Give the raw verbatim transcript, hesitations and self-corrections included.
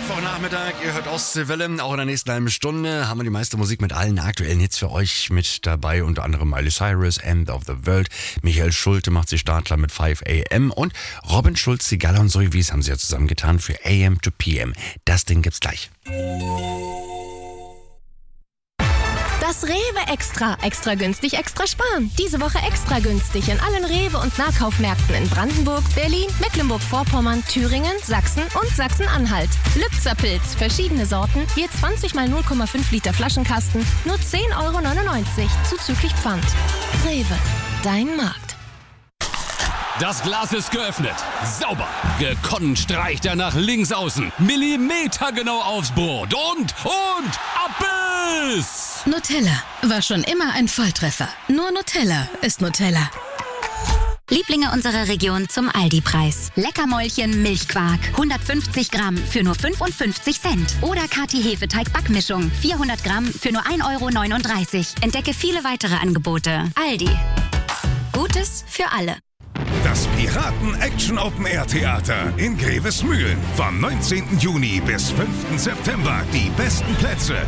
Mittwochnachmittag, ihr hört Ostseewelle. Auch in der nächsten halben Stunde haben wir die meiste Musik mit allen aktuellen Hits für euch mit dabei. Unter anderem Miley Cyrus, End of the World. Michael Schulte macht sich startklar mit five a m. Und Robin Schulz, Sigala und Zoe Wies haben sie ja zusammengetan für A M to P M. Das Ding gibt's gleich. Das Rewe Extra. Extra günstig, extra sparen. Diese Woche extra günstig in allen Rewe- und Nahkaufmärkten in Brandenburg, Berlin, Mecklenburg-Vorpommern, Thüringen, Sachsen und Sachsen-Anhalt. Lübzer Pilz, verschiedene Sorten, je zwanzig mal null Komma fünf Liter Flaschenkasten, nur zehn Euro neunundneunzig, zuzüglich Pfand. Rewe, dein Markt. Das Glas ist geöffnet. Sauber. Gekonnt streicht er nach links außen. Millimetergenau aufs Brot. Und, und, Abbiss! Nutella war schon immer ein Volltreffer. Nur Nutella ist Nutella. Lieblinge unserer Region zum Aldi-Preis. Leckermäulchen Milchquark, hundertfünfzig Gramm für nur fünfundfünfzig Cent. Oder Kati Hefeteig-Backmischung, vierhundert Gramm für nur ein Euro neununddreißig. Entdecke viele weitere Angebote. Aldi. Gutes für alle. Das Piraten-Action-Open-Air-Theater in Grevesmühlen. Vom neunzehnten Juni bis fünften September. Die besten Plätze